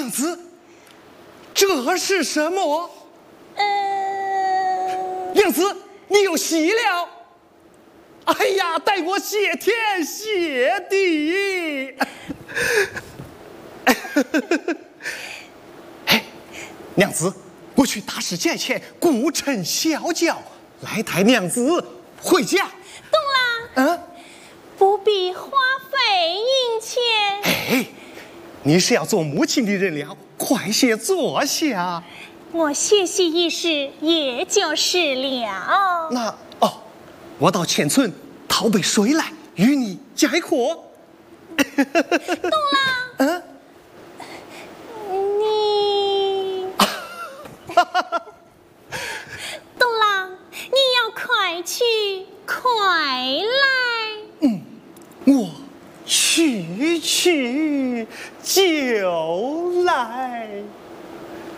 娘子，这是什么？娘子，你有喜了！哎呀，待我谢天谢地！哎，娘子，我去打使借钱，顾趁小轿，来抬娘子回家。 东郎，不必花费银钱。 哎，你是要做母亲的人了，快些坐下。 我歇息一时，也就是了。 那我到前村讨杯水来，与你解渴。 东郎，你，东郎，你要快去快来。 我去就来。